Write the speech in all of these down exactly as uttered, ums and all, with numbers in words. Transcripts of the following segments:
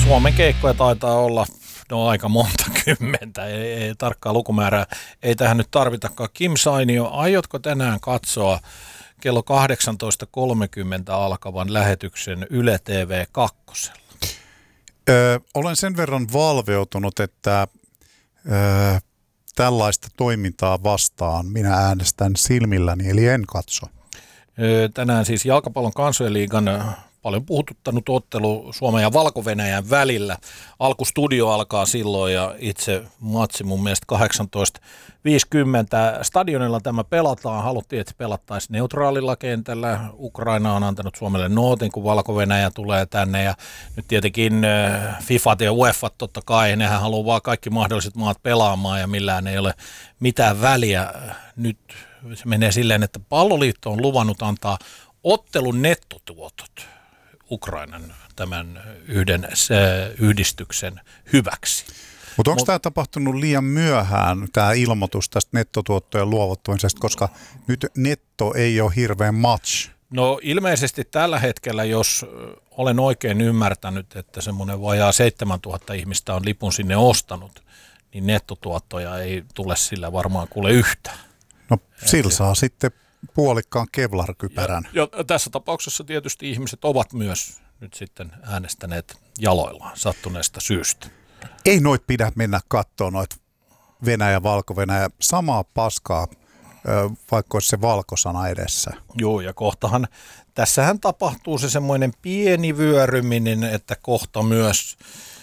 Suomen keikkoja taitaa olla no aika monta kymmentä, ei, ei tarkkaa lukumäärää. Ei tähän nyt tarvitakaan. Kim Sainio, aiotko tänään katsoa kello kahdeksantoista kolmekymmentä alkavan lähetyksen Yle T V kaksi? Öö, olen sen verran valveutunut, että öö, tällaista toimintaa vastaan minä äänestän silmilläni, eli en katso. Öö, tänään siis Jalkapallon kansainliigan paljon puhututtanut ottelu Suomen ja Valko-Venäjän välillä. Alkustudio alkaa silloin ja itse matsi mun mielestä kahdeksantoista viisikymmentä. Stadionilla tämä pelataan. Haluttiin, että pelattaisiin neutraalilla kentällä. Ukraina on antanut Suomelle nootin, kun Valko-Venäjä tulee tänne. Ja nyt tietenkin FIFAt ja UEFat totta kai, nehän haluaa vaan kaikki mahdolliset maat pelaamaan ja millään ei ole mitään väliä. Nyt se menee silleen, että Palloliitto on luvannut antaa ottelun nettotuotot Ukrainan tämän yhden se, yhdistyksen hyväksi. Mutta onko Mut, tämä tapahtunut liian myöhään, tämä ilmoitus tästä nettotuottojen luovuttamisesta, koska nyt netto ei ole hirveän much? No ilmeisesti tällä hetkellä, jos olen oikein ymmärtänyt, että semmoinen vajaa seitsemäntuhatta ihmistä on lipun sinne ostanut, niin nettotuottoja ei tule sillä varmaan kuule yhtään. No sillä saa sitten puolikkaan kevlarkypärän. Ja, ja tässä tapauksessa tietysti ihmiset ovat myös nyt sitten äänestäneet jaloillaan sattuneesta syystä. Ei noit pidä mennä katsomaan noit Venäjä, Valko-Venäjä, samaa paskaa, vaikka olisi se valkosana edessä. Joo, ja kohtahan, tässähän tapahtuu se semmoinen pieni vyöryminen, että kohta myös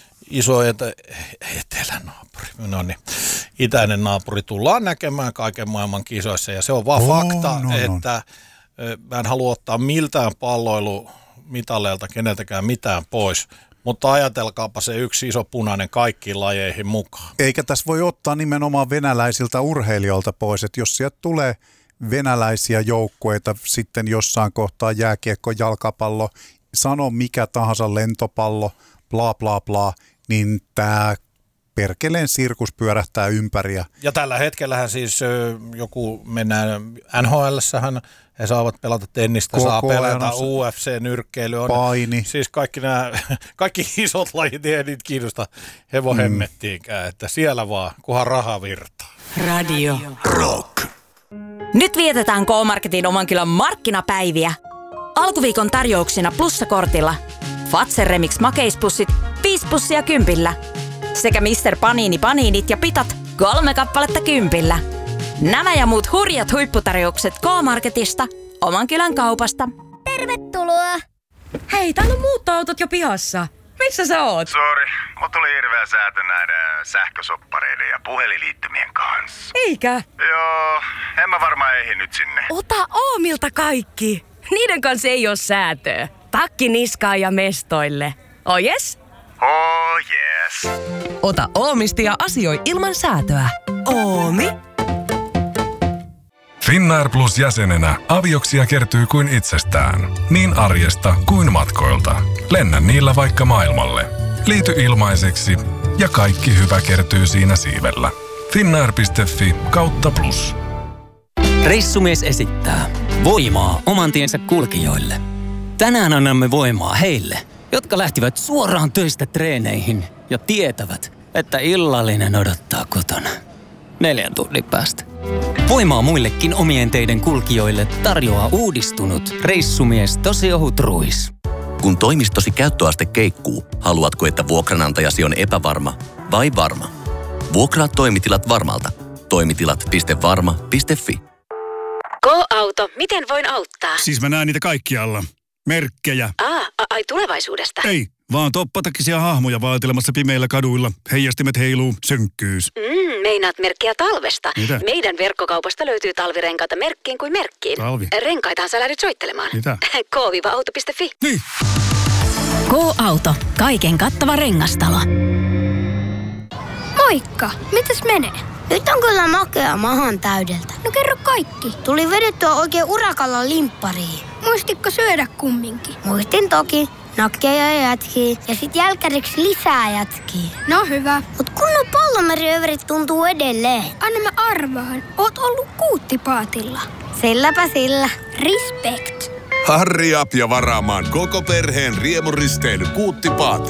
iso etä, etelänaapuri, no niin, itäinen naapuri tullaan näkemään kaiken maailman kisoissa, ja se on vaan oh, fakta, no, että no. Mä en halua ottaa miltään palloilumitaleilta keneltäkään mitään pois, mutta ajatelkaapa se yksi iso punainen kaikkiin lajeihin mukaan. Eikä tässä voi ottaa nimenomaan venäläisiltä urheilijoilta pois, että jos sieltä tulee venäläisiä joukkueita, sitten jossain kohtaa jääkiekko, jalkapallo, sano mikä tahansa lentopallo, bla bla bla, niin tämä perkeleen sirkus pyörähtää ympäri. Ja tällä hetkellähän siis joku mennään N H L:ssähän, he saavat pelata tennistä, koko saa pelata U F C-nyrkkeily. On, paini. Siis kaikki nämä, kaikki isot lajit ei niitä kiinnosta hevohemmettiinkään, mm. että siellä vaan, kunhan raha virtaa. Radio Rock. Nyt vietetään K-Marketin oman kylän markkinapäiviä. Alkuviikon tarjouksina plussakortilla Fazer Remix makeispussit viisi pussia kympillä. Sekä mister Panini paniinit ja pitat kolme kappaletta kympillä. Nämä ja muut hurjat huipputarjoukset K-Marketista, oman kylän kaupasta. Tervetuloa! Hei, täällä on muuttoautot jo pihassa. Missä sä oot? Sori, mut tuli hirveä säätö näiden sähkösoppareiden ja puhelinliittymien kanssa. Eikä? Joo, en mä varmaan ehdi nyt sinne. Ota Oomilta kaikki. Niiden kanssa ei oo säätöä. Takki niskaan ja mestoille. Oh yes? Oh yes. Ota Oomista ja asioi ilman säätöä. Oomi. Finnair Plus jäsenenä avioksia kertyy kuin itsestään. Niin arjesta kuin matkoilta. Lennä niillä vaikka maailmalle. Liity ilmaiseksi ja kaikki hyvä kertyy siinä siivellä. Finnair piste fi kautta plus. Reissumies esittää voimaa oman tiensä kulkijoille. Tänään annamme voimaa heille, jotka lähtivät suoraan töistä treeneihin ja tietävät, että illallinen odottaa kotona. Neljän tunnin päästä. Voimaa muillekin omien teiden kulkijoille tarjoaa uudistunut Reissumies tosi ohut ruis. Kun toimistosi käyttöaste keikkuu, haluatko, että vuokranantajasi on epävarma vai varma? Vuokraa toimitilat varmalta. toimitilat piste varma piste fi. Go-auto, miten voin auttaa? Siis mä näen niitä kaikkialla. Merkkejä. Aa, ai tulevaisuudesta. Ei, vaan toppatakisia hahmoja vaatelemassa pimeillä kaduilla. Heijastimet heiluu, sönkkyys. Mm, meinaat merkkiä talvesta. Mitä? Meidän verkkokaupasta löytyy talvirenkaita merkkiin kuin merkkiin. Talvi? Renkaitahan sä lähdet soittelemaan. Mitä? K auto piste fi. Niin. Go-auto, kaiken kattava rengastalo. Moikka, mitäs menee? Nyt on kyllä makea mahan täydeltä. No kerro kaikki. Tuli vedettyä oikein urakalla limppariin. Muistitko syödä kumminkin? Muistin toki. Nakkeja ja jätkiä. Ja sit jälkäriksi lisää jätkiä. No hyvä. Mut kunnon pallomeriöverit tuntuu edelleen. Anna mä arvaan. Oot ollut kuuttipaatilla. Silläpä sillä. Respect. Harri up ja varaamaan koko perheen riemuristeily Kuuttipaati.